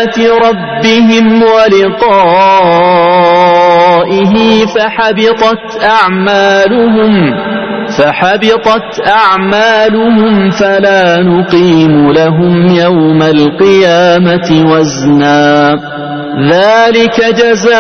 آيات ربهم ولقائه فحبطت أعمالهم فلا نقيم لهم يوم القيامة وزنا ذلك جزاؤهم